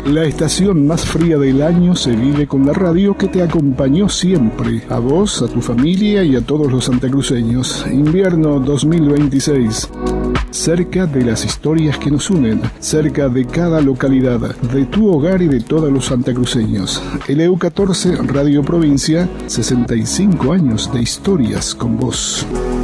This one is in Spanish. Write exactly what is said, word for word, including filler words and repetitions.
La estación más fría del año se vive con la radio que te acompañó siempre, a vos, a tu familia y a todos los santacruceños. Invierno dos mil veintiséis. Cerca de las historias que nos unen, cerca de cada localidad, de tu hogar y de todos los santacruceños. El E U catorce Radio Provincia, sesenta y cinco años de historias con vos.